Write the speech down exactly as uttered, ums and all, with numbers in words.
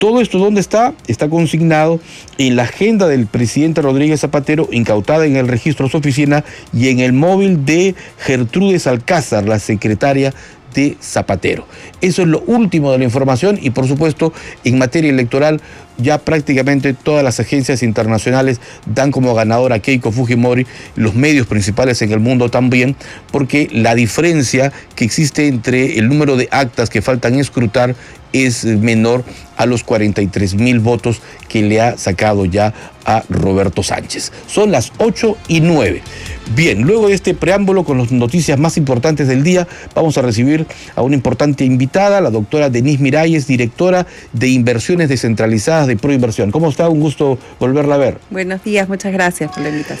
Todo esto, ¿dónde está? Está consignado en la agenda del presidente Rodríguez Zapatero, incautada en el registro de su oficina y en el móvil de Gertrudes Alcázar, la secretaria de Zapatero. Eso es lo último de la información y, por supuesto, en materia electoral ya prácticamente todas las agencias internacionales dan como ganadora a Keiko Fujimori, los medios principales en el mundo también, porque la diferencia que existe entre el número de actas que faltan escrutar es menor a los cuarenta y tres mil votos que le ha sacado ya a Roberto Sánchez. Son las ocho y nueve. Bien, luego de este preámbulo con las noticias más importantes del día, vamos a recibir a una importante invitada, la doctora Denise Miralles, directora de Inversiones Descentralizadas de Proinversión. ¿Cómo está? Un gusto volverla a ver. Buenos días, muchas gracias por la invitación.